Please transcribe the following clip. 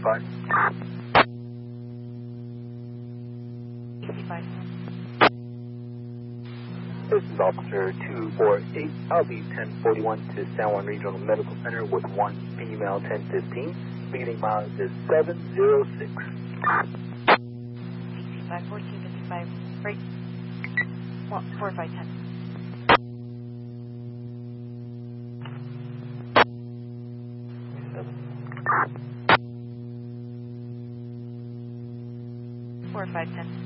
65. This is Officer 248. I'll be 1041 to San Juan Regional Medical Center with one female 1015. Beginning mileage is 706. 1455, break 4510. Four, 5, 10.